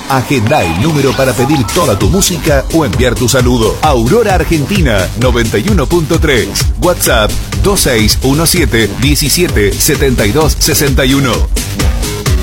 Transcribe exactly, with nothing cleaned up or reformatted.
Agenda el número para pedir toda tu música o enviar tu saludo. Aurora Argentina noventa y uno punto tres. WhatsApp dos seis uno siete, diecisiete, setenta y dos, sesenta y uno.